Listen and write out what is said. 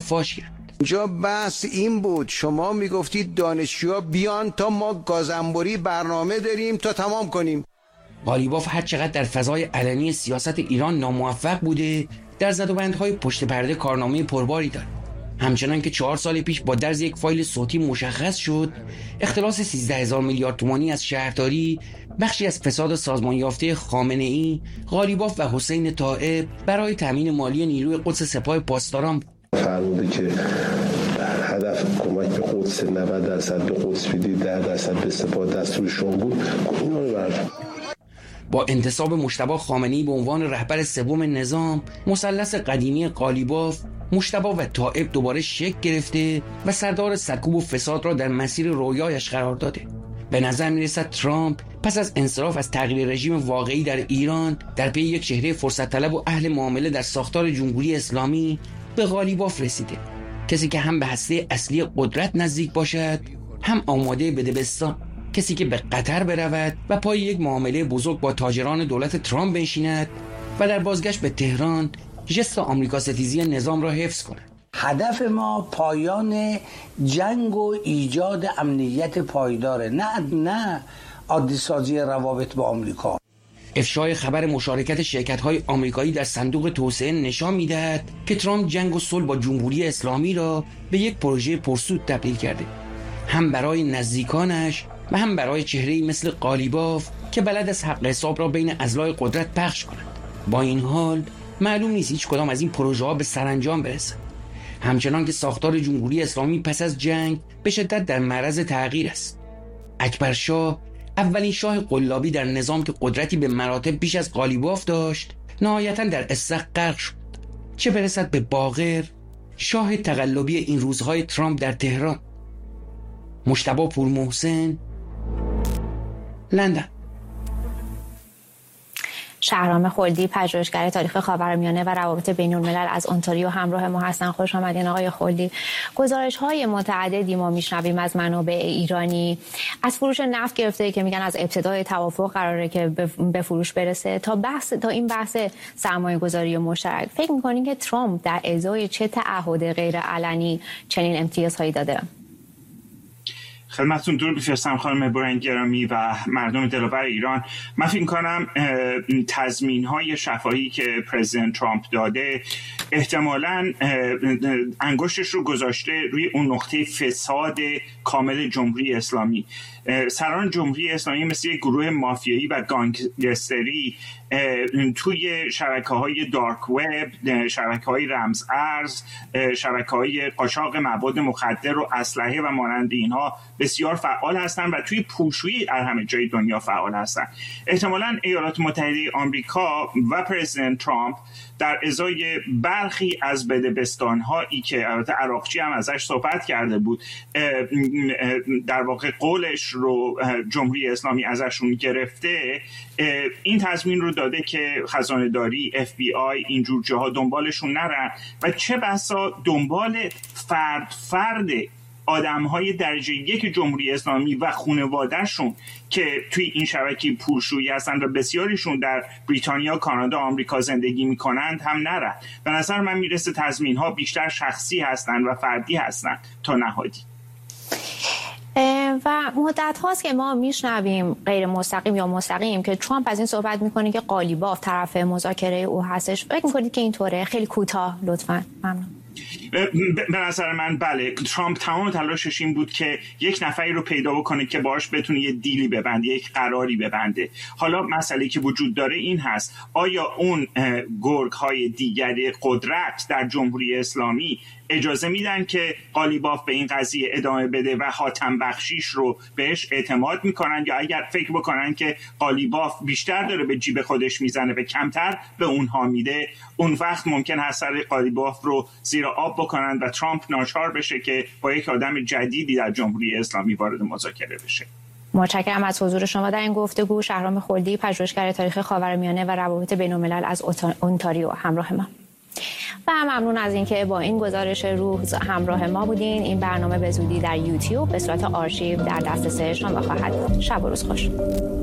فاش کرد. اینجا بحث این بود، شما میگفتید دانشجوها بیان تا ما گازنبوری برنامه داریم تا تمام کنیم. قالیباف هر چقدر در فضای علنی سیاست ایران ناموفق بوده، در زدوبندهای پشت پرده کارنامه پرباری داره. همچنان که 4 سال پیش با درز یک فایل صوتی مشخص شد اختلاس 13,000 میلیارد تومانی از شهرداری بخشی از فساد سازمان یافته خامنه‌ای، قالیباف و حسین طائب برای تامین مالی نیروی قدس سپاه پاسداران بود. فرموده که هدف کمک به قدس 90% به قدس بدید، 10% به سپاه دستور شما بود. اینا رو بردارید. با انتصاب مجتبی خامنه‌ای به عنوان رهبر سوم نظام، مثلث قدیمی قالیباف، مجتبی و طائب دوباره شکل گرفته و سردار سرکوب و فساد را در مسیر رویایش قرار داده. به نظر میرسد ترامپ پس از انصراف از تغییر رژیم واقعی در ایران در پی یک چهره فرصت طلب و اهل معامله در ساختار جمهوری اسلامی به قالیباف رسیده، کسی که هم به هسته اصلی قدرت نزدیک باشد، هم آماده به دبستان، کسی که به قطر برود و پای یک معامله بزرگ با تاجران دولت ترامپ بنشیند و در بازگشت به تهران ژست آمریکا ستیزی نظام را حفظ کند. هدف ما پایان جنگ و ایجاد امنیت پایداره، نه عادی سازی روابط با آمریکا. افشای خبر مشارکت شرکت‌های آمریکایی در صندوق توسعه نشان می‌دهد که ترامپ جنگ و صلح با جمهوری اسلامی را به یک پروژه پرسود تبدیل کرده، هم برای نزدیکانش و هم برای چهره‌ای مثل قالیباف که بلد است حق حساب را بین اضلاع قدرت پخش کند. با این حال معلوم نیست هیچ کدام از این پروژه‌ها به سرانجام برسد. همچنان که ساختار جمهوری اسلامی پس از جنگ به شدت در معرض تغییر است. اکبرشاه، اولین شاه قلابی در نظام که قدرتی به مراتب بیش از قالیباف داشت، نهایتاً در استخ غرق شد. چه برسد به باقر، شاه تقلبی این روزهای ترامپ در تهران. مجتبی پورمحسن، لندن. شهرام خلدی، پژوهشگر تاریخ خاورمیانه و روابط بین‌الملل از انتاریو همراه ما هستن. خوش آمدین آقای خلدی. گزارش‌های متعددی ما میشنویم از منابع ایرانی از فروش نفت گرفته که میگن از ابتدای توافق قراره که به فروش برسه تا این بحث سرمایه‌گذاری مشترک. فکر می‌کنین که ترامپ در ازای چه تعهد غیر علنی چنین امتیازهایی داده؟ خدمتتون درود بفرستم خانم برنگ گرامی و مردم دلاور ایران. من فکر می‌کنم تضمین‌های شفاهی که پرزیدنت ترامپ داده احتمالاً انگشتش رو گذاشته روی اون نقطه فساد کامل جمهوری اسلامی. سران جمهوری اسلامی مثل یک گروه مافیایی و گانگستری توی شبکه‌های دارک وب، شبکه‌های رمز ارز، شبکه‌های قاچاق مواد مخدر و اسلحه و مانند اینها بسیار فعال هستند و توی پولشویی در همه جای دنیا فعال هستند. احتمالاً ایالات متحده آمریکا و پرزیدنت ترامپ در ازای برخی از بدبستان‌هایی که البته عراقچی هم ازش صحبت کرده بود، در واقع قولش رو جمهوری اسلامی ازشون گرفته، این تضمین رو داده که خزانه‌داری، FBI اینجور جاها دنبالشون نرن و چه بسا دنبال فرد آدم‌های درجه یک جمهوری اسلامی و خانواده‌شون که توی این شبکه پولشویی هستند و بسیاریشون در بریتانیا، کانادا، آمریکا زندگی می‌کنند هم نرن. به نظر من میرسه تضمین‌ها بیشتر شخصی هستند و فردی هستند تا نهادی. و مدت هاست که ما میشنویم غیر مستقیم یا مستقیم که ترامپ از این صحبت میکنه که قالیباف طرف مذاکره او هستش. فکر میکنید که اینطوره؟ خیلی کوتاه لطفاً. ممنون. به نظر من بله، ترامپ تمام تلاشش این بود که یک نفری رو پیدا بکنه که باهاش بتونه یه دیلی ببنده، یک قراری ببنده. حالا مسئله که وجود داره این هست، آیا اون گرگ‌های دیگری قدرت در جمهوری اسلامی اجازه میدن که قالیباف به این قضیه ادامه بده و حاتم بخشیش رو بهش اعتماد میکنن، یا اگر فکر بکنن که قالیباف بیشتر داره به جیب خودش میزنه و کمتر به اونها میده، اون وقت ممکن هست سر قالیباف رو زیر آب بکنن و ترامپ ناچار بشه که با یک آدم جدیدی در جمهوری اسلامی وارد مذاکره بشه. متشکرم از حضور شما در این گفتگو. شهرام خلدی، پژوهشگر تاریخ خاورمیانه و روابط بین‌الملل از انتاریو همراه ما. و ممنون از اینکه با این گزارش روز همراه ما بودین. این برنامه به زودی در یوتیوب به صورت آرشیو در دسترس شما خواهد بود. شب و روز خوش.